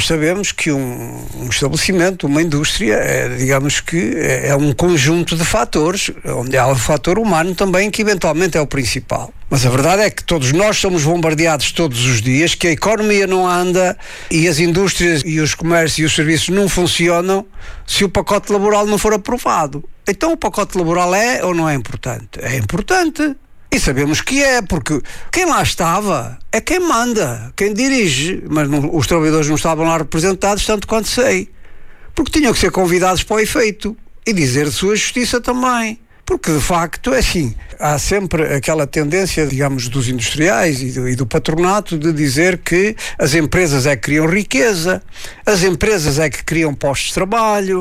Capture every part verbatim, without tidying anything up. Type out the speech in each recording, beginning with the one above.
sabemos que um, um estabelecimento, uma indústria, é, digamos que é, é um conjunto de fatores, onde há o fator humano também, que eventualmente é o principal. Mas a verdade é que todos nós somos bombardeados todos os dias, que a economia não anda e as indústrias e os comércios e os serviços não funcionam se o pacote laboral não for aprovado. Então o pacote laboral é ou não é importante? É importante. E sabemos que é, porque quem lá estava é quem manda, quem dirige, mas não, os trabalhadores não estavam lá representados, tanto quanto sei, porque tinham que ser convidados para o efeito e dizer de sua justiça também, porque de facto é assim, há sempre aquela tendência, digamos, dos industriais e do, e do patronato de dizer que as empresas é que criam riqueza, as empresas é que criam postos de trabalho,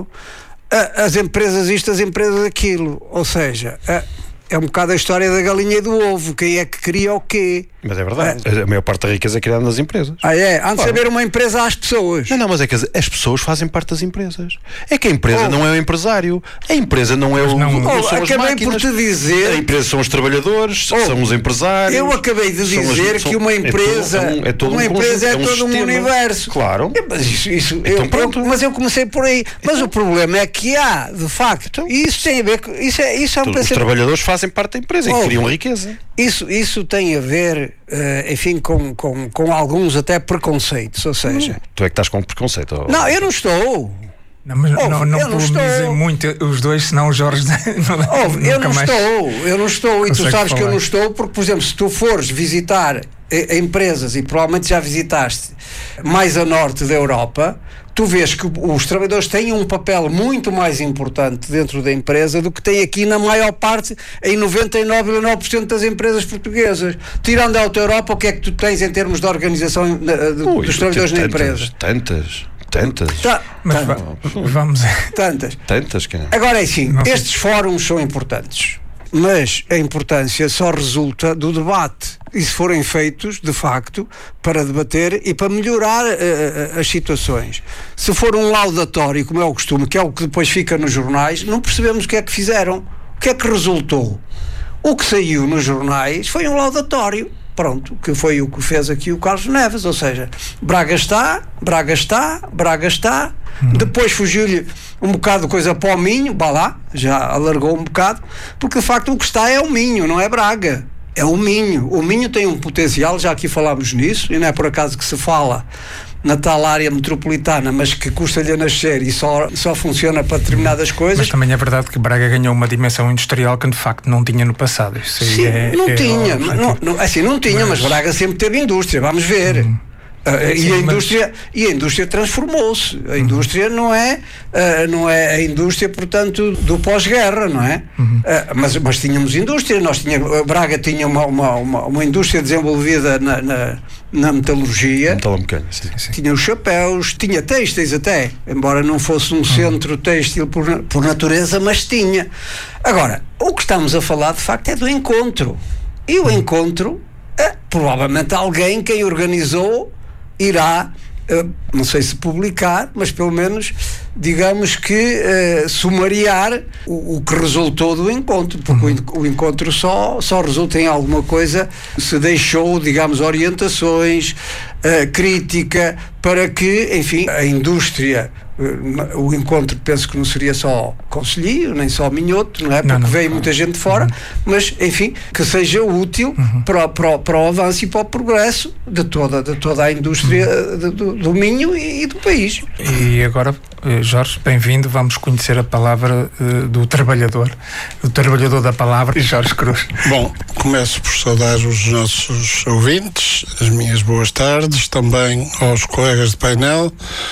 a, as empresas isto, as empresas aquilo, ou seja... A, é um bocado a história da galinha e do ovo. Quem é que cria o quê? Mas é verdade. É. A maior parte da riqueza é criada nas empresas. Ah, é? Há de claro. saber uma empresa às pessoas. Não, não, mas é que as, as pessoas fazem parte das empresas. É que a empresa oh. não é o empresário. A empresa não é o... Não, não oh, são acabei as máquinas. por te dizer... A empresa são os trabalhadores, oh, são os empresários... Eu acabei de dizer as, são, que uma empresa... É, todo, é, todo uma um empresa conjunto, é, todo é um, um universo. Claro. É, mas isso... isso então, eu, eu, mas eu comecei por aí. Mas então, o problema é que há, de facto... Então, e isso tem a ver com... Isso é, isso é um os trabalhadores fazem parte da empresa oh, e criam riqueza. Isso, isso tem a ver, uh, enfim, com, com, com alguns até preconceitos, ou seja... Hum, tu é que estás com preconceito. Ou... Não, eu não estou. Não, mas oh, não, não polemizem muito os dois, senão o Jorge não, oh, eu não mais estou, eu não estou, e tu sabes falar. Que eu não estou, porque, por exemplo, se tu fores visitar eh, empresas, e provavelmente já visitaste mais a norte da Europa, tu vês que os trabalhadores têm um papel muito mais importante dentro da empresa do que tem aqui na maior parte, em noventa e nove vírgula nove por cento das empresas portuguesas. Tirando a outra Europa, o que é que tu tens em termos de organização de, de, Ui, dos trabalhadores tantas, na empresa? Tantas, tantas. Tá, mas tá, vamos... Tantas. Tantas, que... Agora é assim, não estes sei. Fóruns são importantes, mas a importância só resulta do debate. E se forem feitos, de facto, para debater e para melhorar uh, as situações. Se for um laudatório, como é o costume, que é o que depois fica nos jornais, não percebemos o que é que fizeram. O que é que resultou? O que saiu nos jornais foi um laudatório. Pronto, que foi o que fez aqui o Carlos Neves, ou seja, Braga está, Braga está, Braga está, hum. depois fugiu-lhe um bocado de coisa para o Minho, vá lá, já alargou um bocado, porque de facto o que está é o Minho, não é Braga. É o Minho. O Minho tem um potencial, já aqui falámos nisso, e não é por acaso que se fala na tal área metropolitana, mas que custa-lhe a nascer e só, só funciona para determinadas coisas. Mas também é verdade que Braga ganhou uma dimensão industrial que de facto não tinha no passado. Isso aí Sim, é, não é tinha. Não, não, assim, não tinha, mas, mas Braga sempre teve indústria, vamos ver. Hum. Uh, Sim, e, a indústria, mas... e a indústria transformou-se. A indústria uhum. não, é, uh, não é a indústria, portanto, do pós-guerra, não é? Uhum. Uh, mas, mas tínhamos indústria. Nós tínhamos, Braga tinha uma, uma, uma, uma indústria desenvolvida na, na, na metalurgia. Metalomecânica, sim, sim. Tinha os chapéus, tinha têxteis até, embora não fosse um uhum. centro têxtil por, por natureza, mas tinha. Agora, o que estamos a falar, de facto, é do encontro. E o uhum. encontro, é, provavelmente alguém, quem organizou, irá, uh, não sei se publicar, mas pelo menos, digamos que uh, sumariar o, o que resultou do encontro, porque uhum. o, o encontro só, só resulta em alguma coisa, se deixou, digamos, orientações, uh, crítica, para que, enfim, a indústria, uh, o encontro penso que não seria só Conselheiro, nem só Minhoto, não é? Porque não, não, veio não. muita gente de fora, uhum. mas, enfim, que seja útil uhum. para, para, para o avanço e para o progresso de toda, de toda a indústria uhum. de, do, do Minho e, e do país. E agora, Jorge, bem-vindo, vamos conhecer a palavra uh, do trabalhador, o trabalhador da palavra, Jorge Cruz. Bom, começo por saudar os nossos ouvintes, as minhas boas tardes, também aos colegas de painel,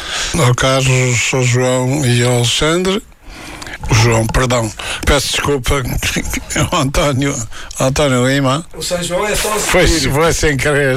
ao Carlos, ao João e ao Alexandre. O João, perdão, peço desculpa, o António, António Lima. O São João é só foi, foi sem querer.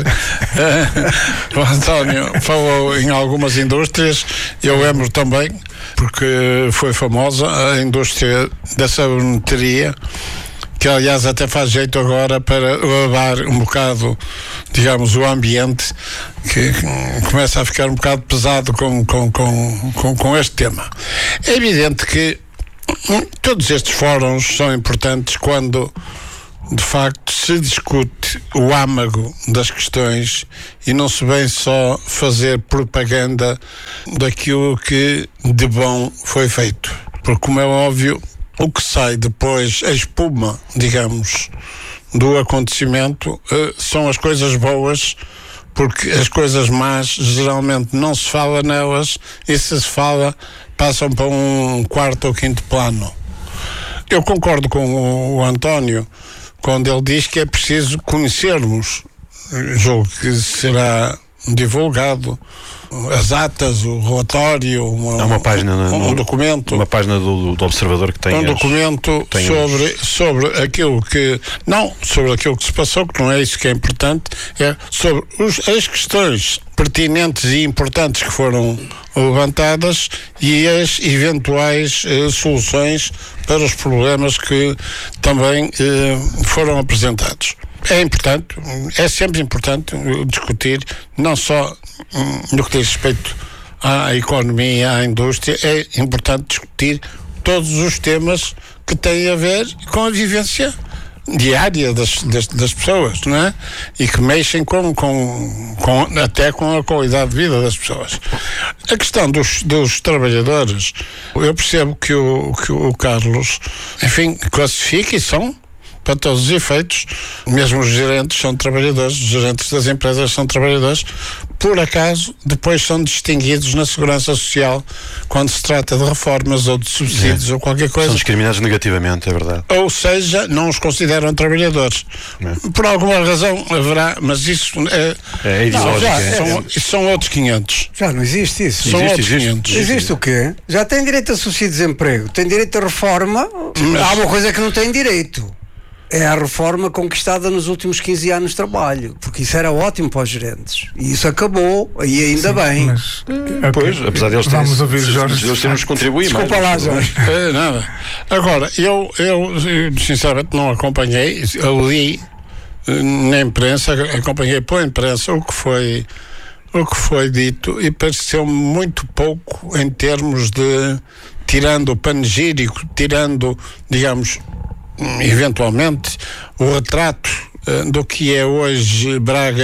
O António falou em algumas indústrias, eu lembro também, porque foi famosa a indústria da saboneteria, que aliás até faz jeito agora para lavar um bocado, digamos, o ambiente, que começa a ficar um bocado pesado com, com, com, com, com este tema. É evidente que todos estes fóruns são importantes quando de facto se discute o âmago das questões e não se vem só fazer propaganda daquilo que de bom foi feito. Porque, como é óbvio, o que sai depois, a espuma, digamos, do acontecimento, uh, são as coisas boas, porque as coisas más geralmente não se fala nelas, e se se fala, passam para um quarto ou quinto plano. Eu concordo com o, o António quando ele diz que é preciso conhecermos, julgo que será divulgado as atas, o relatório, uma, há uma página, um, um no, documento, uma página do, do Observador que tem um as, documento tem sobre os... sobre aquilo que não sobre aquilo que se passou, que não é isso que é importante, é sobre os, as questões pertinentes e importantes que foram levantadas e as eventuais eh, soluções para os problemas que também eh, foram apresentados. É importante, é sempre importante discutir, não só hum, no que diz respeito à economia, à indústria, é importante discutir todos os temas que têm a ver com a vivência diária das, das, das pessoas, não é? E que mexem com, com, com, até com a qualidade de vida das pessoas. A questão dos, dos trabalhadores, eu percebo que o, que o Carlos, enfim, classifica e são, para todos os efeitos, mesmo os gerentes são trabalhadores, os gerentes das empresas são trabalhadores, por acaso, depois são distinguidos na segurança social quando se trata de reformas ou de subsídios é. ou qualquer coisa. São discriminados negativamente, é verdade. Ou seja, não os consideram trabalhadores. É. Por alguma razão haverá, mas isso é... É não, já, é. São, são outros quinhentos. Já não existe isso. São existe, outros existe. quinhentos. Existe o quê? Já tem direito a subsídio de desemprego, tem direito a reforma, mas... há uma coisa que não tem direito. É a reforma conquistada nos últimos quinze anos de trabalho, porque isso era ótimo para os gerentes e isso acabou, e ainda Sim, bem. Mas, okay. Pois, apesar deles terem, vamos ouvir Jorge. Eles terem-nos contribuído. Desculpa lá, Jorge. É, nada. Agora, eu, eu sinceramente não acompanhei, eu li na imprensa, acompanhei pela imprensa o que foi, o que foi dito e pareceu-me muito pouco em termos de, tirando o panegírico, tirando, digamos, eventualmente o retrato uh, do que é hoje Braga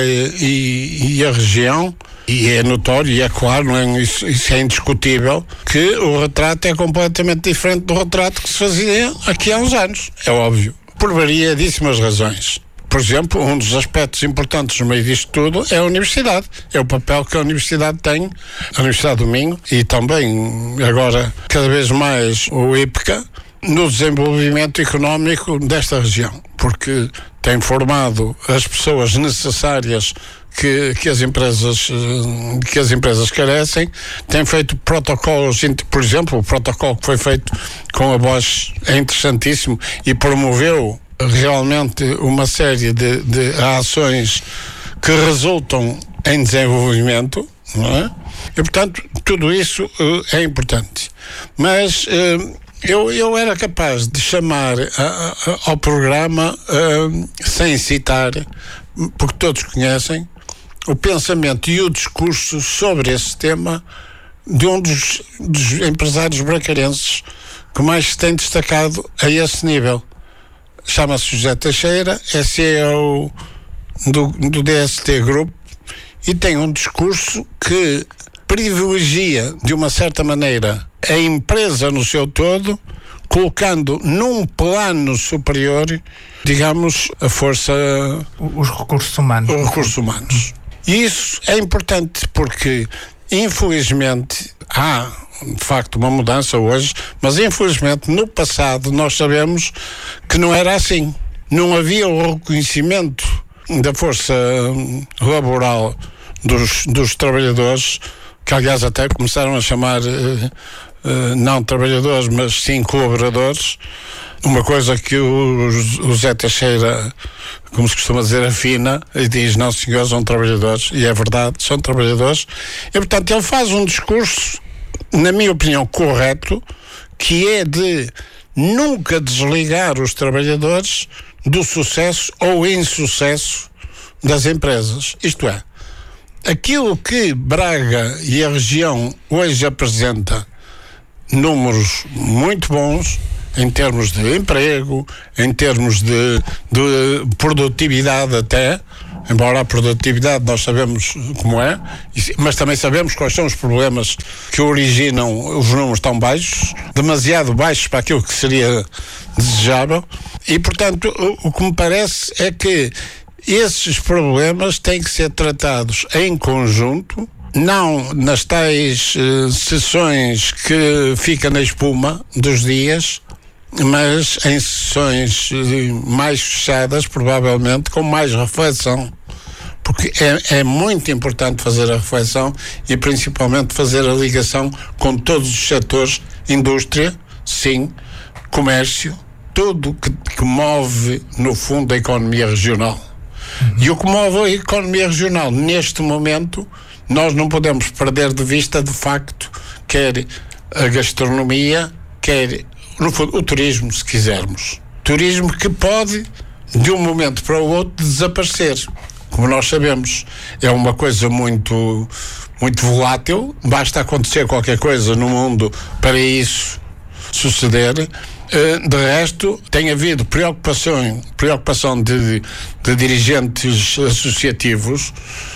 e, e a região, e é notório e é claro, não é? Isso, isso é indiscutível, que o retrato é completamente diferente do retrato que se fazia aqui há uns anos, é óbvio, por variadíssimas razões. Por exemplo, um dos aspectos importantes no meio disto tudo é a universidade, é o papel que a universidade tem, a Universidade do Minho, e também agora cada vez mais o IPCA, no desenvolvimento económico desta região, porque tem formado as pessoas necessárias que, que, as empresas, que as empresas carecem, tem feito protocolos, por exemplo, o protocolo que foi feito com a Bosch é interessantíssimo e promoveu realmente uma série de, de ações que resultam em desenvolvimento, não é? E, portanto, tudo isso uh, é importante. Mas... Uh, Eu, eu era capaz de chamar a, a, ao programa, uh, sem citar, porque todos conhecem, o pensamento e o discurso sobre esse tema de um dos, dos empresários bracarenses que mais se tem destacado a esse nível. Chama-se José Teixeira, é C E O do, do D S T Group e tem um discurso que privilegia, de uma certa maneira, a empresa no seu todo, colocando num plano superior, digamos, a força... Os recursos humanos. Os recursos humanos. E isso é importante porque, infelizmente, há, de facto, uma mudança hoje, mas, infelizmente, no passado nós sabemos que não era assim. Não havia o reconhecimento da força laboral dos, dos trabalhadores, que aliás até começaram a chamar uh, uh, não trabalhadores, mas sim colaboradores, uma coisa que o, o Zé Teixeira, como se costuma dizer, afina e diz, não senhores, são trabalhadores, e é verdade, são trabalhadores, e portanto ele faz um discurso, na minha opinião, correto, que é de nunca desligar os trabalhadores do sucesso ou insucesso das empresas, isto é, aquilo que Braga e a região hoje apresenta números muito bons em termos de emprego, em termos de, de produtividade até, embora a produtividade nós sabemos como é, mas também sabemos quais são os problemas que originam os números tão baixos, demasiado baixos para aquilo que seria desejável, e portanto o, o que me parece é que esses problemas têm que ser tratados em conjunto, não nas tais uh, sessões que fica na espuma dos dias, mas em sessões uh, mais fechadas, provavelmente, com mais reflexão. Porque é, é muito importante fazer a reflexão e principalmente fazer a ligação com todos os setores, indústria, sim, comércio, tudo que, que move, no fundo, a economia regional. Uhum. E o que move a economia regional, neste momento, nós não podemos perder de vista, de facto, quer a gastronomia, quer no fundo, o turismo, se quisermos. Turismo que pode, de um momento para o outro, desaparecer. Como nós sabemos, é uma coisa muito, muito volátil, basta acontecer qualquer coisa no mundo para isso suceder. De resto, tem havido preocupação, preocupação de, de dirigentes associativos,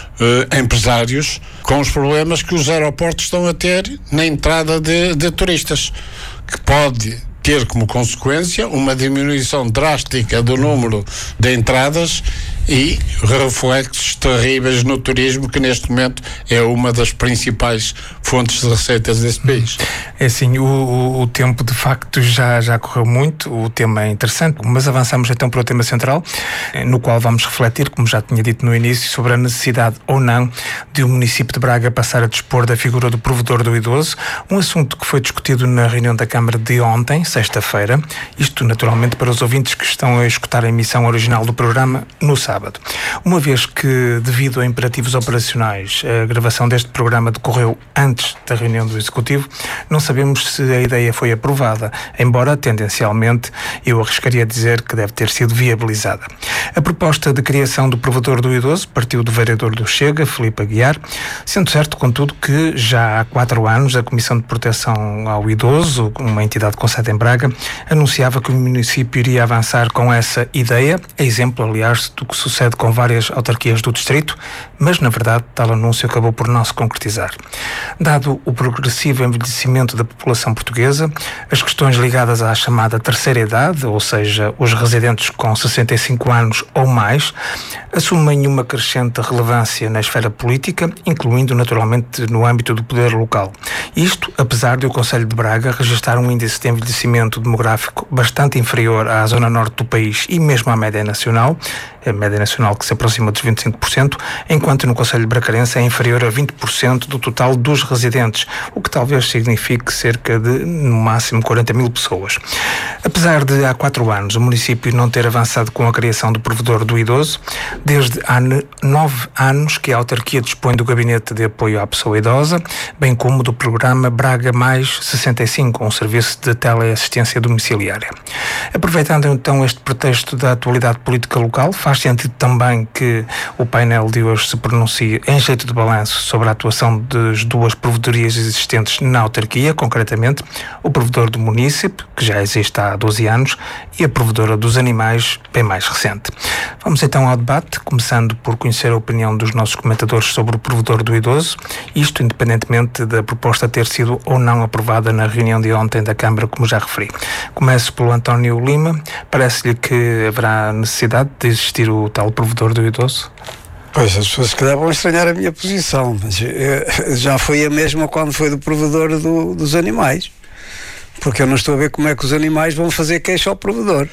Uh, empresários, com os problemas que os aeroportos estão a ter na entrada de, de turistas, que pode ter como consequência uma diminuição drástica do número de entradas e reflexos terríveis no turismo, que neste momento é uma das principais fontes de receitas desse país. É assim, o, o tempo de facto já, já correu muito, o tema é interessante, mas avançamos então para o tema central, no qual vamos refletir, como já tinha dito no início, sobre a necessidade ou não de o município de Braga passar a dispor da figura do provedor do idoso, um assunto que foi discutido na reunião da Câmara de ontem, sexta-feira, isto naturalmente para os ouvintes que estão a escutar a emissão original do programa no sábado. Uma vez que, devido a imperativos operacionais, a gravação deste programa decorreu antes da reunião do Executivo, não sabemos se a ideia foi aprovada, embora, tendencialmente, eu arriscaria dizer que deve ter sido viabilizada. A proposta de criação do provedor do idoso partiu do vereador do Chega, Filipe Aguiar, sendo certo, contudo, que já há quatro anos a Comissão de Proteção ao Idoso, uma entidade com sede em Braga, anunciava que o município iria avançar com essa ideia, a exemplo, aliás, do que sucede com várias autarquias do distrito, mas, na verdade, tal anúncio acabou por não se concretizar. Dado o progressivo envelhecimento da população portuguesa, as questões ligadas à chamada terceira idade, ou seja, os residentes com sessenta e cinco anos ou mais, assumem uma crescente relevância na esfera política, incluindo naturalmente no âmbito do poder local. Isto, apesar de o Concelho de Braga registrar um índice de envelhecimento demográfico bastante inferior à zona norte do país e mesmo à média nacional, a média nacional que se aproxima dos vinte e cinco por cento, enquanto no Concelho Bracarense é inferior a vinte por cento do total dos residentes, o que talvez signifique cerca de, no máximo, quarenta mil pessoas. Apesar de, há quatro anos, o município não ter avançado com a criação do provedor do idoso, desde há nove anos que a autarquia dispõe do gabinete de apoio à pessoa idosa, bem como do programa Braga Mais sessenta e cinco, um serviço de teleassistência domiciliária. Aproveitando então este pretexto da atualidade política local, faz sentido também que o painel de hoje se pronuncie em jeito de balanço sobre a atuação das duas provedorias existentes na autarquia, concretamente o provedor do município, que já existe há doze anos, e a provedora dos animais, bem mais recente. Vamos então ao debate, começando por conhecer a opinião dos nossos comentadores sobre o provedor do idoso, isto independentemente da proposta ter sido ou não aprovada na reunião de ontem da Câmara, como já referi. Começo pelo António Lima. Parece-lhe que haverá necessidade de existir o tal provedor do idoso? Pois, as pessoas se calhar vão estranhar a minha posição, mas eu, já foi a mesma quando foi do provedor do, dos animais, porque eu não estou a ver como é que os animais vão fazer queixa ao provedor.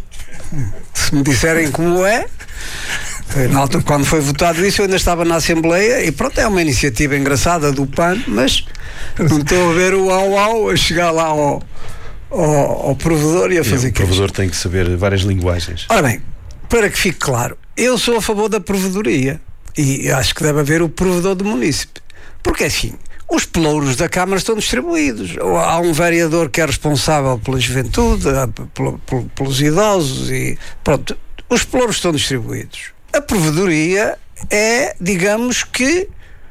Se me disserem como é, na altura, quando foi votado isso, eu ainda estava na Assembleia, e pronto, é uma iniciativa engraçada do P A N, mas não estou a ver o au-au a chegar lá ao, ao, ao provedor e a fazer queixa. O provedor tem que saber várias linguagens. Ora bem, para que fique claro, eu sou a favor da provedoria e acho que deve haver o provedor do município, porque assim, os pelouros da Câmara estão distribuídos. Há um vereador que é responsável pela juventude, pelos idosos e pronto, os pelouros estão distribuídos. A provedoria é, digamos que,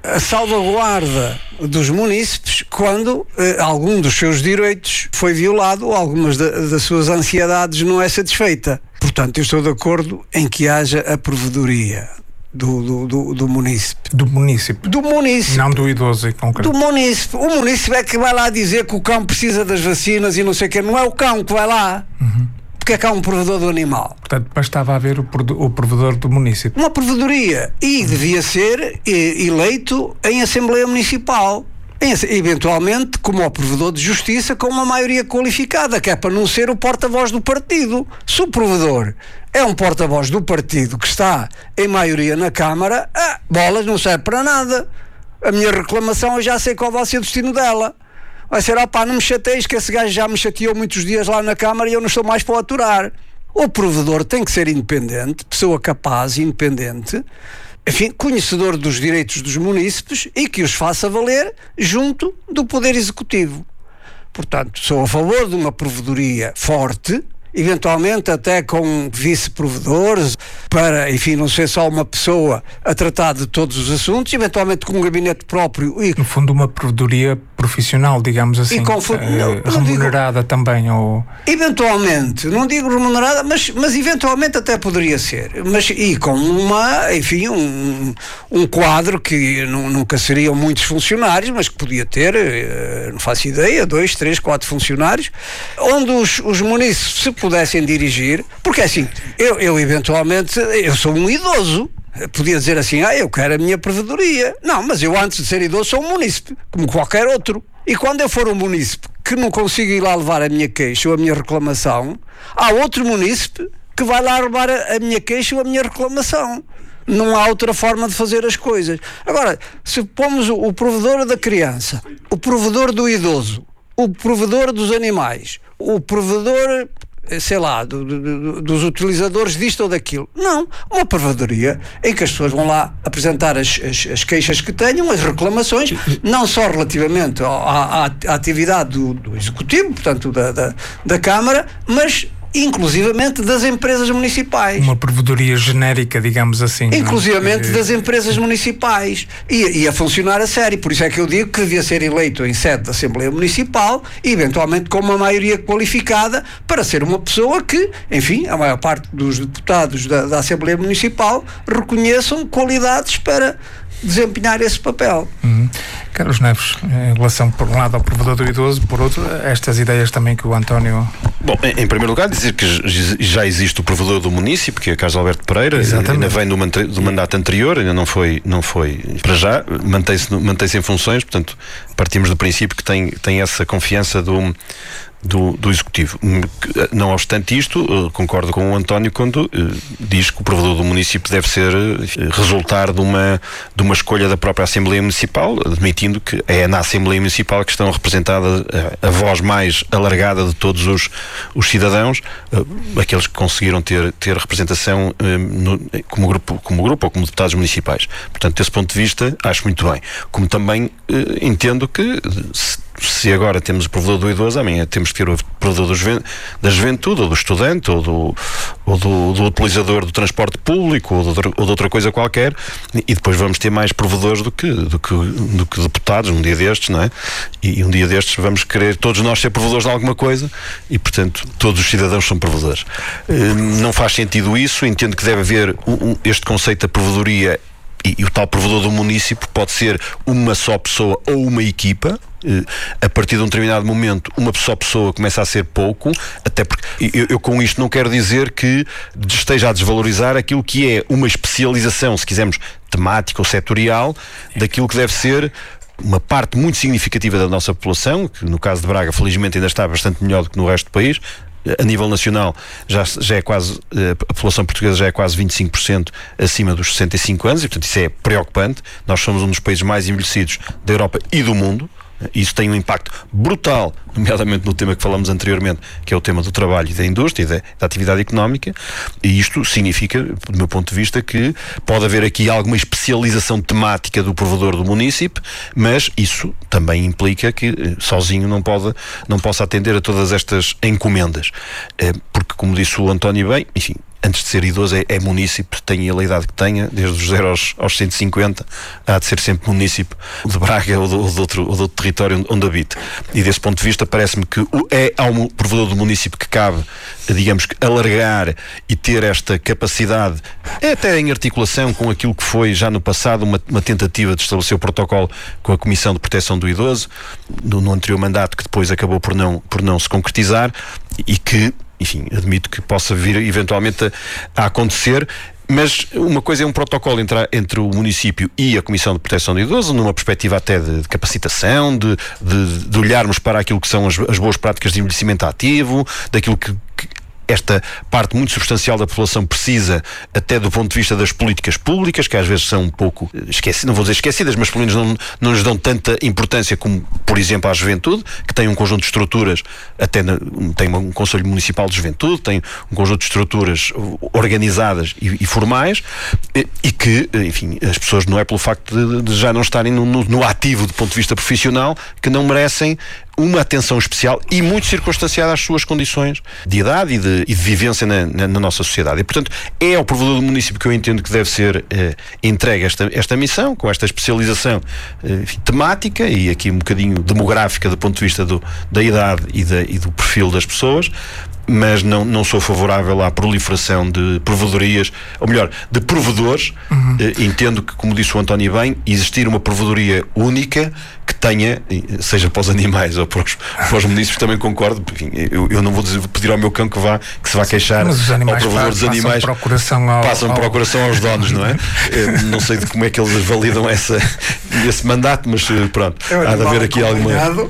a salvaguarda dos munícipes quando eh, algum dos seus direitos foi violado ou algumas da, das suas ansiedades não é satisfeita. Portanto, eu estou de acordo em que haja a provedoria do, do, do, do munícipe. Do munícipe. Do munícipe. Não do idoso em concreto. Do munícipe. O munícipe é que vai lá dizer que o cão precisa das vacinas e não sei o quê. Não é o cão que vai lá. Uhum. Porque é que há um provedor do animal. Portanto, bastava haver o, o provedor do município. Uma provedoria. E devia ser eleito em Assembleia Municipal. Em, eventualmente, como o provedor de justiça, com uma maioria qualificada, que é para não ser o porta-voz do partido. Se o provedor é um porta-voz do partido que está em maioria na Câmara, ah, bolas, não serve para nada. A minha reclamação, eu já sei qual vai ser o destino dela. Vai ser, ó pá, não me chateis, que esse gajo já me chateou muitos dias lá na Câmara e eu não estou mais para o aturar. O provedor tem que ser independente, pessoa capaz, independente, enfim, conhecedor dos direitos dos munícipes e que os faça valer junto do Poder Executivo. Portanto, sou a favor de uma provedoria forte, eventualmente até com vice-provedores, para, enfim, não ser só uma pessoa a tratar de todos os assuntos, eventualmente com um gabinete próprio e... No fundo, uma provedoria profissional, digamos assim, e com, eh, não, remunerada digo, também, ou... Eventualmente, não digo remunerada, mas, mas eventualmente até poderia ser, mas e com uma, enfim, um, um quadro que não, nunca seriam muitos funcionários, mas que podia ter, eh, não faço ideia, dois, três, quatro funcionários, onde os, os munícipes se pudessem dirigir, porque assim, eu, eu eventualmente, eu sou um idoso, podia dizer assim, ah, eu quero a minha provedoria. Não, mas eu antes de ser idoso sou um munícipe, como qualquer outro. E quando eu for um munícipe que não consigo ir lá levar a minha queixa ou a minha reclamação, há outro munícipe que vai lá levar a, a minha queixa ou a minha reclamação. Não há outra forma de fazer as coisas. Agora, se pomos o, o provedor da criança, o provedor do idoso, o provedor dos animais, o provedor, sei lá, do, do, dos utilizadores disto ou daquilo. Não, uma provedoria em que as pessoas vão lá apresentar as, as, as queixas que tenham, as reclamações, não só relativamente à, à, à atividade do, do Executivo, portanto da, da, da Câmara, mas inclusivamente das empresas municipais. Uma provedoria genérica, digamos assim. Inclusivamente não? das empresas municipais. E, e a funcionar a sério. Por isso é que eu digo que devia ser eleito em sede da Assembleia Municipal e eventualmente com uma maioria qualificada para ser uma pessoa que, enfim, a maior parte dos deputados da, da Assembleia Municipal reconheçam qualidades para desempenhar esse papel. Uhum. Carlos Neves, em relação por um lado ao provedor do idoso, por outro, estas ideias também que o António... Bom, em, em primeiro lugar dizer que já existe o provedor do município, que é Carlos Alberto Pereira. Exatamente. Ainda vem do, do mandato anterior, ainda não foi, não foi para já, mantém-se, mantém-se em funções, portanto partimos do princípio que tem, tem essa confiança do Do, do Executivo. Não obstante isto, concordo com o António quando uh, diz que o provedor do município deve ser uh, resultar de uma, de uma escolha da própria Assembleia Municipal, admitindo que é na Assembleia Municipal que estão representada a, a voz mais alargada de todos os, os cidadãos, uh, aqueles que conseguiram ter, ter representação uh, no, como, grupo, como grupo ou como deputados municipais. Portanto, desse ponto de vista, acho muito bem. Como também uh, entendo que se se agora temos o provedor do idoso, amanhã temos que ter o provedor do juven, da juventude, ou do estudante, ou do, ou do, do utilizador do transporte público, ou de, ou de outra coisa qualquer, e depois vamos ter mais provedores do que, do que, do que deputados, um dia destes, não é? E, e um dia destes vamos querer todos nós ser provedores de alguma coisa, e portanto todos os cidadãos são provedores. Não faz sentido isso, entendo que deve haver um, um, este conceito da provedoria. E, e o tal provedor do município pode ser uma só pessoa ou uma equipa. A partir de um determinado momento, uma só pessoa começa a ser pouco, até porque eu, eu com isto não quero dizer que esteja a desvalorizar aquilo que é uma especialização, se quisermos, temática ou setorial, daquilo que deve ser uma parte muito significativa da nossa população, que no caso de Braga, felizmente, ainda está bastante melhor do que no resto do país. A nível nacional já, já é quase, a população portuguesa já é quase vinte e cinco por cento acima dos sessenta e cinco anos, e portanto isso é preocupante. Nós somos um dos países mais envelhecidos da Europa e do mundo. Isso tem um impacto brutal nomeadamente no tema que falamos anteriormente, que é o tema do trabalho e da indústria e da, da atividade económica, e isto significa, do meu ponto de vista, que pode haver aqui alguma especialização temática do provedor do município, mas isso também implica que sozinho não, pode, não possa atender a todas estas encomendas, porque, como disse o António bem, enfim, antes de ser idoso é, é munícipe, tenha ele a idade que tenha, desde os zero aos, aos cento e cinquenta, há de ser sempre munícipe de Braga ou de, ou de, outro, ou de outro território onde, onde habite. E desse ponto de vista parece-me que é ao provedor do município que cabe, digamos que, alargar e ter esta capacidade, até em articulação com aquilo que foi já no passado uma, uma tentativa de estabelecer o protocolo com a Comissão de Proteção do Idoso, no, no anterior mandato, que depois acabou por não, por não se concretizar, e que, enfim, admito que possa vir eventualmente a, a acontecer, mas uma coisa é um protocolo entre, entre o município e a Comissão de Proteção do Idoso, numa perspectiva até de, de capacitação, de, de, de olharmos para aquilo que são as, as boas práticas de envelhecimento ativo, daquilo que, que esta parte muito substancial da população precisa, até do ponto de vista das políticas públicas, que às vezes são um pouco esquecidas, não vou dizer esquecidas, mas pelo menos não, não lhes dão tanta importância como, por exemplo, à juventude, que tem um conjunto de estruturas, até na, tem um Conselho Municipal de Juventude, tem um conjunto de estruturas organizadas e, e formais, e, e que, enfim, as pessoas, não é pelo facto de, de já não estarem no, no, no ativo do ponto de vista profissional, que não merecem uma atenção especial e muito circunstanciada às suas condições de idade e de, e de vivência na, na, na nossa sociedade. E, portanto, é ao provedor do município que eu entendo que deve ser eh, entregue esta, esta missão, com esta especialização eh, enfim, temática e aqui um bocadinho demográfica do ponto de vista do, da idade e, da, e do perfil das pessoas, mas não, não sou favorável à proliferação de provedorias, ou melhor, de provedores. Uhum. Eh, entendo que, como disse o António bem, existir uma provedoria única que tenha, seja para os animais ou para os, para os municípios, também concordo. Enfim, eu, eu não vou dizer, pedir ao meu cão que vá, que se vá queixar ao provedor dos animais, procuração ao, passam ao... procuração aos donos, não é? Eu não sei de como é que eles validam essa, esse mandato, mas pronto, há de haver aqui alguma...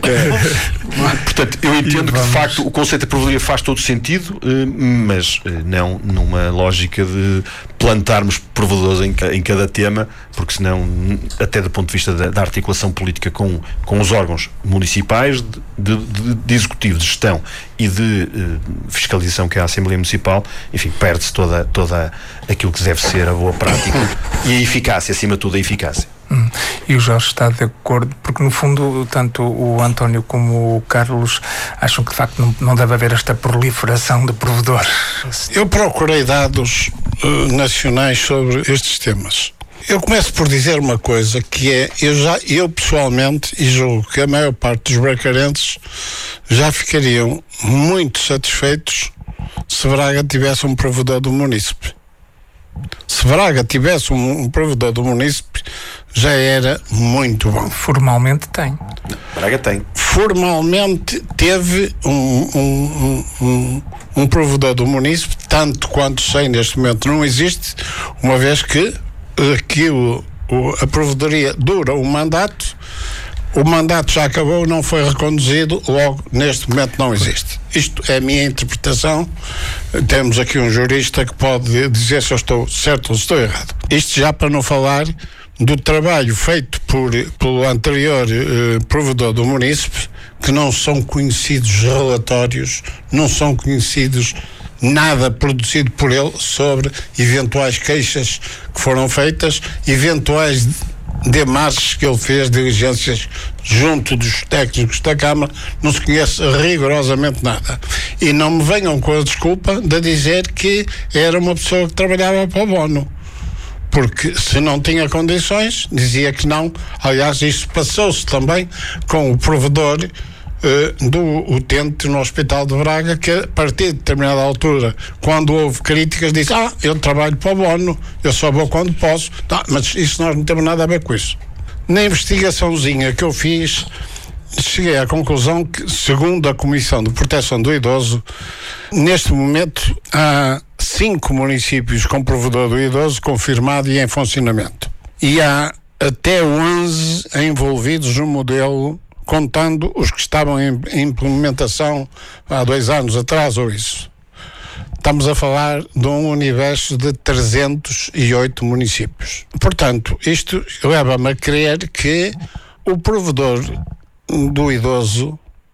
É. Portanto, eu entendo que, de facto, o conceito de provedoria faz todo sentido, mas não numa lógica de plantarmos provedores em, em cada tema, porque senão, até do ponto de vista da, da articulação política com, com os órgãos municipais, de, de, de executivo, de gestão e de uh, fiscalização, que é a Assembleia Municipal, enfim, perde-se toda, toda aquilo que deve ser a boa prática e a eficácia, acima de tudo a eficácia. Hum. E o Jorge está de acordo, porque no fundo tanto o António como o Carlos acham que de facto não, não deve haver esta proliferação de provedores. Eu procurei dados uh, nacionais sobre estes temas. Eu começo por dizer uma coisa, que é, eu, já, eu pessoalmente, e julgo que a maior parte dos bracarenses já ficariam muito satisfeitos se Braga tivesse um provedor do município. Se Braga tivesse um, um provedor do município, já era muito bom. Formalmente tem. Braga tem. Formalmente teve um, um, um, um, um provedor do município, tanto quanto sei neste momento não existe, uma vez que aquilo, a provedoria dura um mandato, o mandato já acabou, não foi reconduzido, logo neste momento não existe. Isto é a minha interpretação. Temos aqui um jurista que pode dizer se eu estou certo ou se estou errado. Isto já para não falar do trabalho feito por, pelo anterior eh, provedor do município, que não são conhecidos relatórios, não são conhecidos nada produzido por ele sobre eventuais queixas que foram feitas, eventuais demarches que ele fez, diligências junto dos técnicos da Câmara, não se conhece rigorosamente nada. E não me venham com a desculpa de dizer que era uma pessoa que trabalhava para o Bono, porque se não tinha condições, dizia que não. Aliás, isso passou-se também com o provedor uh, do utente no Hospital de Braga, que a partir de determinada altura, quando houve críticas, disse: ah, eu trabalho para o Bono, eu só vou quando posso. Tá, mas isso nós não temos nada a ver com isso. Na investigaçãozinha que eu fiz, cheguei à conclusão que, segundo a Comissão de Proteção do Idoso, neste momento há cinco municípios com provedor do idoso confirmado e em funcionamento. E há até onze envolvidos no modelo, contando os que estavam em implementação há dois anos atrás ou isso. Estamos a falar de um universo de trezentos e oito municípios. Portanto, isto leva-me a crer que o provedor do idoso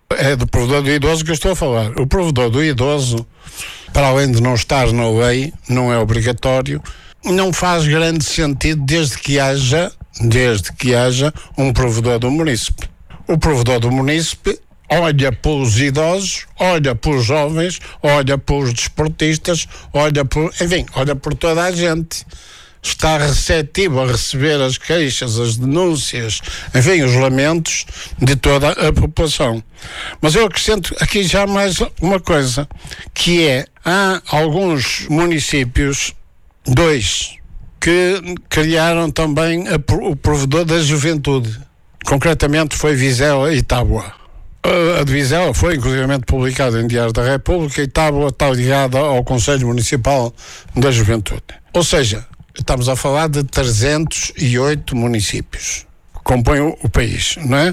É do provedor do idoso que eu estou a falar. O provedor do idoso, para além de não estar na lei, não é obrigatório, não faz grande sentido desde que haja, desde que haja um provedor do munícipe. O provedor do munícipe olha pelos idosos, olha pelos jovens, olha pelos desportistas, olha por, enfim, olha por toda a gente. Está receptivo a receber as queixas, as denúncias, enfim, os lamentos de toda a população. Mas eu acrescento aqui já mais uma coisa, que é, há alguns municípios, dois, que criaram também a, o provedor da juventude. Concretamente foi Vizela e Tábua. A de Vizela foi inclusivamente publicada em Diário da República e Tábua está ligada ao Conselho Municipal da Juventude. Ou seja, estamos a falar de trezentos e oito municípios que compõem o, o país, não é?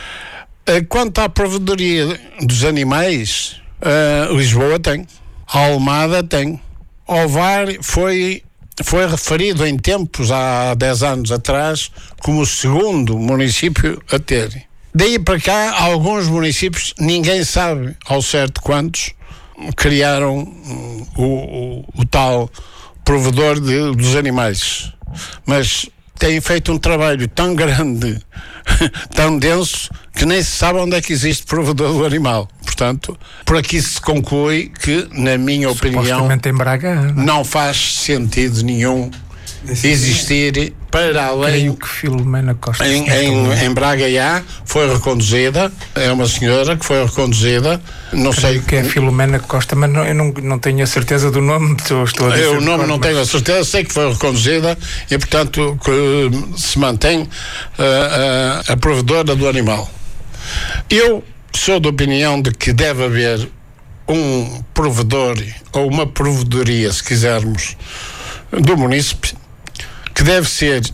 Quanto à provedoria dos animais, uh, Lisboa tem, a Almada tem, Ovar foi, foi referido em tempos, há dez anos atrás, como o segundo município a ter. Daí para cá, alguns municípios, ninguém sabe ao certo quantos, criaram o, o, o tal provedor de, dos animais, mas têm feito um trabalho tão grande, tão denso, que nem se sabe onde é que existe provedor do animal. Portanto, por aqui se conclui que, na minha opinião, em Braga, não faz sentido nenhum existir para além. Creio que Filomena Costa em, em, em Braga já foi reconduzida, é uma senhora que foi reconduzida, não Creio sei que é Filomena Costa, mas não, eu não, não tenho a certeza do nome. Estou, estou a dizer eu o nome não mas... tenho a certeza, sei que foi reconduzida e portanto que se mantém uh, uh, a provedora do animal. Eu sou da opinião de que deve haver um provedor ou uma provedoria, se quisermos, do munícipe, que deve ser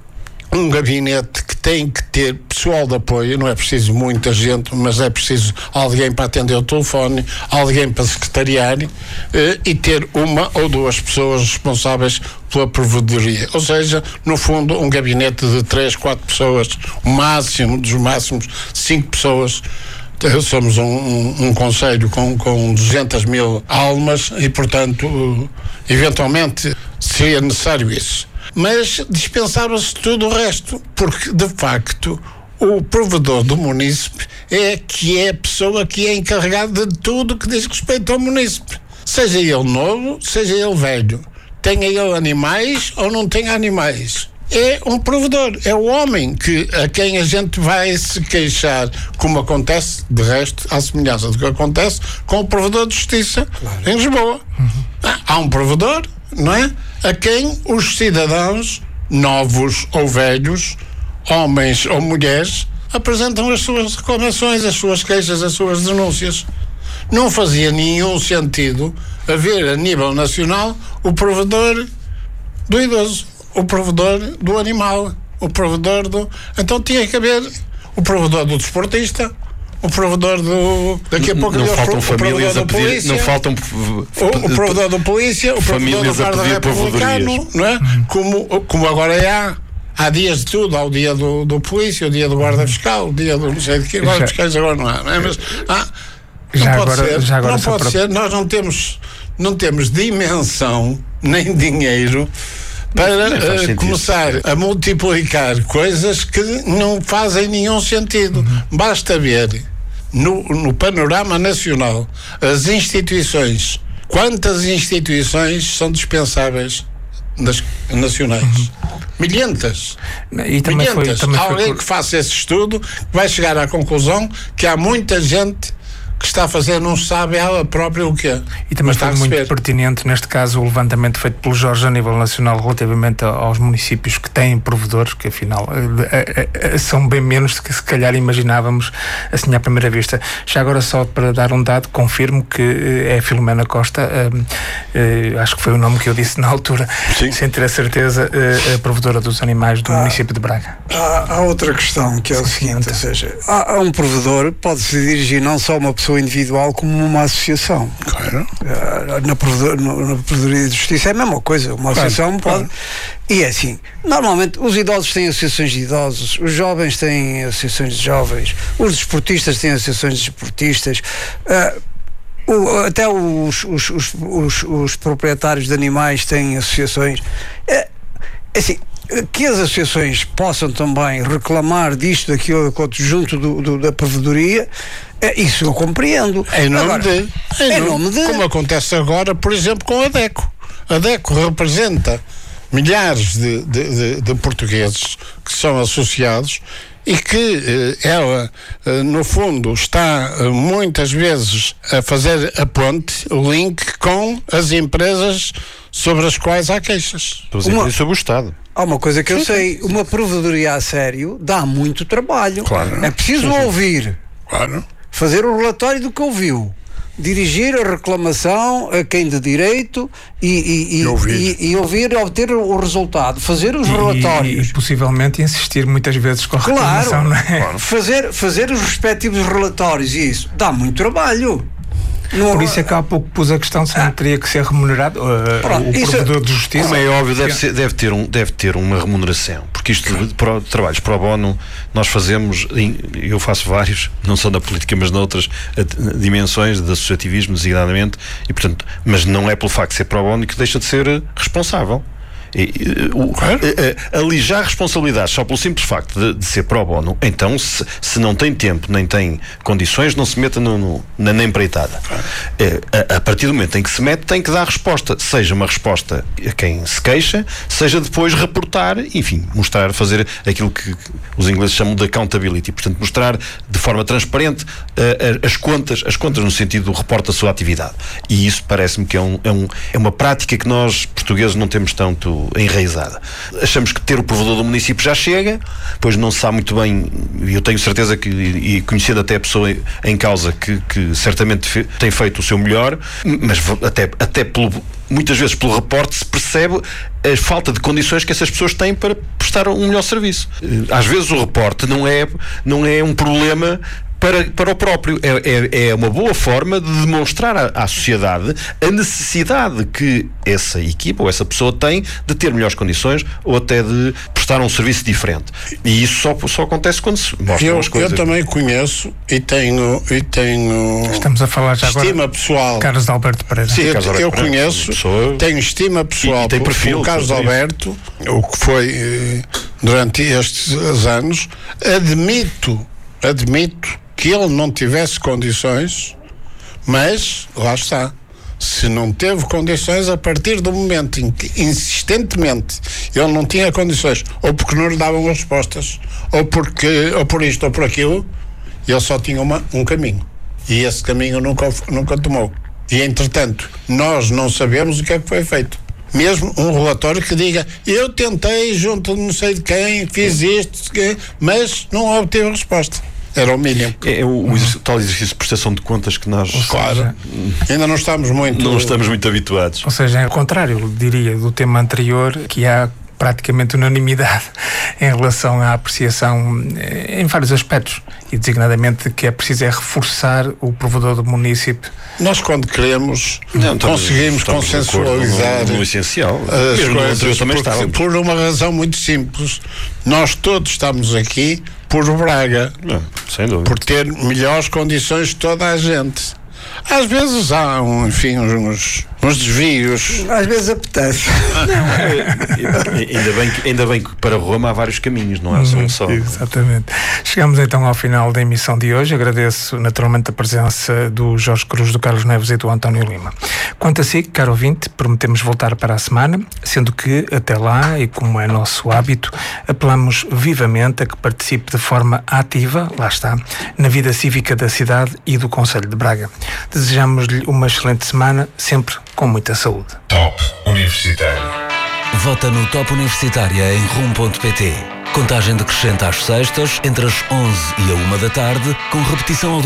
um gabinete que tem que ter pessoal de apoio, não é preciso muita gente, mas é preciso alguém para atender o telefone, alguém para secretariar eh, e ter uma ou duas pessoas responsáveis pela provedoria. Ou seja, no fundo, um gabinete de três, quatro pessoas, o máximo dos máximos, cinco pessoas. Somos um, um, um conselho com, com duzentas mil almas e, portanto, eventualmente seria necessário isso. Mas dispensava-se tudo o resto, porque, de facto, o provedor do munícipe é que é a pessoa que é encarregada de tudo que diz respeito ao munícipe. Seja ele novo, seja ele velho. Tenha ele animais ou não tenha animais. É um provedor, é o homem que, a quem a gente vai se queixar, como acontece, de resto, à semelhança do que acontece com o provedor de justiça, claro, em Lisboa. Uhum. Há um provedor, não é? A quem os cidadãos, novos ou velhos, homens ou mulheres, apresentam as suas reclamações, as suas queixas, as suas denúncias. Não fazia nenhum sentido haver a nível nacional o provedor do idoso, o provedor do animal, o provedor do... Então tinha que haver o provedor do desportista, o provedor do... Daqui a pouco não faltam o famílias provedor a pedir, polícia, não faltam o, o provedor da polícia, o provedor do guarda republicano, não é? Como, como agora há. Há dias de tudo, há o dia do, do polícia, o dia do guarda fiscal, o dia do não sei de que, guarda fiscais agora não há, não é? Mas há, não já pode agora, ser, já agora não pode para... ser, nós não temos, não temos dimensão, nem dinheiro, para uh, começar a multiplicar coisas que não fazem nenhum sentido. Uhum. Basta ver no, no panorama nacional as instituições, quantas instituições são dispensáveis das nacionais. Uhum. Milhentas. E também Milhentas. Foi, também Alguém foi... que faça esse estudo vai chegar à conclusão que há muita gente que está a fazer, não sabe ela própria o que é. E também foi muito pertinente, neste caso, o levantamento feito pelo Jorge a nível nacional relativamente aos municípios que têm provedores, que afinal são bem menos do que se calhar imaginávamos assim à primeira vista. Já agora, só para dar um dado, confirmo que é Filomena Costa, acho que foi o nome que eu disse na altura, sim, sem ter a certeza, a provedora dos animais do ah, município de Braga. Há, há outra questão, que é o seguinte, ou seja, há, há um provedor, pode-se dirigir não só a uma pessoa pessoa individual como uma associação. Claro. Na Provedoria de Justiça é a mesma coisa, uma claro, associação pode... Claro. E é assim, normalmente os idosos têm associações de idosos, os jovens têm associações de jovens, os desportistas têm associações de desportistas, uh, o, até os, os, os, os, os proprietários de animais têm associações. É, assim, que as associações possam também reclamar disto, daquilo, junto do, do, da provedoria, é, isso eu compreendo. Em nome agora, de, em em nome, nome de... Como acontece agora, por exemplo, com a DECO. A DECO representa milhares de, de, de, de portugueses que são associados e que eh, ela, eh, no fundo, está eh, muitas vezes a fazer a ponte, o link com as empresas sobre as quais há queixas. Uma... sobre o Estado. Há uma coisa que eu sei, uma provedoria a sério dá muito trabalho. Claro. É preciso sim, sim. ouvir, claro. fazer o relatório do que ouviu, dirigir a reclamação a quem de direito e, e, e, e, ouvir. e, e ouvir e obter o resultado, fazer os e, relatórios. E possivelmente insistir muitas vezes com a claro, reclamação, não é? Claro. Fazer, fazer os respectivos relatórios e isso dá muito trabalho. Não, por isso é que há pouco pus a questão se não teria que ser remunerado uh, pronto, o provedor de justiça. Como é óbvio, deve, ser, deve, ter um, deve ter uma remuneração, porque isto de pro, trabalhos pro bono nós fazemos, eu faço vários, não só na política mas noutras dimensões de associativismo designadamente, e portanto, mas não é pelo facto de ser pro bono que deixa de ser responsável. E, e, o, claro. a, a, alijar responsabilidades só pelo simples facto de, de ser pro bono, então se, se não tem tempo nem tem condições, não se meta no, no, na, na empreitada. Claro. É, a, a partir do momento em que se mete, tem que dar resposta, seja uma resposta a quem se queixa, seja depois reportar, enfim, mostrar, fazer aquilo que os ingleses chamam de accountability, portanto mostrar de forma transparente uh, as contas, as contas no sentido do reporte da sua atividade, e isso parece-me que é, um, é, um, é uma prática que nós portugueses não temos tanto enraizada. Achamos que ter o provedor do município já chega, pois não se sabe muito bem, e eu tenho certeza que, e conhecendo até a pessoa em causa que, que certamente fe, tem feito o seu melhor, mas até, até pelo, muitas vezes pelo reporte se percebe a falta de condições que essas pessoas têm para prestar um melhor serviço. Às vezes o reporte não é, não é um problema Para, para o próprio, é, é, é uma boa forma de demonstrar à, à sociedade a necessidade que essa equipa ou essa pessoa tem de ter melhores condições ou até de prestar um serviço diferente, e isso só, só acontece quando se mostram eu, as coisas. Eu também conheço e tenho, e tenho estamos a falar já estima agora pessoal Carlos Alberto Pereira. Sim, eu, Carlos Alberto eu Pereira, conheço, pessoa, tenho estima pessoal e tem perfil, por Carlos Alberto, o que foi eh, durante estes anos. Admito admito que ele não tivesse condições, mas lá está, se não teve condições, a partir do momento em que insistentemente ele não tinha condições, ou porque não lhe davam respostas, ou porque ou por isto ou por aquilo, ele só tinha uma, um caminho, e esse caminho nunca, nunca tomou, e entretanto nós não sabemos o que é que foi feito. Mesmo um relatório que diga, eu tentei junto de não sei de quem, fiz isto, mas não obtive resposta. Era o mínimo. É, é o, o exercício, tal exercício de prestação de contas que nós, claro, ainda não estamos muito não estamos muito habituados. Ou seja, é o contrário, diria, do tema anterior, que há praticamente unanimidade em relação à apreciação em vários aspectos, e designadamente que é preciso é reforçar o provedor do município. Nós, quando queremos, não, estamos, conseguimos estamos consensualizar no, no essencial, as mesmo coisas, também porque, por uma razão muito simples. Nós todos estamos aqui por Braga, não, sem dúvida, por ter melhores condições de toda a gente. Às vezes há, um, enfim, uns, uns desvios. Às vezes apetece. Não, ainda, bem que, ainda bem que para Roma há vários caminhos, não é só um só. Exatamente. Chegamos então ao final da emissão de hoje. Agradeço naturalmente a presença do Jorge Cruz, do Carlos Neves e do António Lima. Quanto a si, caro ouvinte, prometemos voltar para a semana, sendo que até lá, e como é nosso hábito, apelamos vivamente a que participe de forma ativa, lá está, na vida cívica da cidade e do Concelho de Braga. Desejamos-lhe uma excelente semana, sempre com muita saúde. Top Universitário. Vota no Top Universitária em rum ponto pt. Contagem decrescente às sextas, entre as onze e a uma da tarde, com repetição ao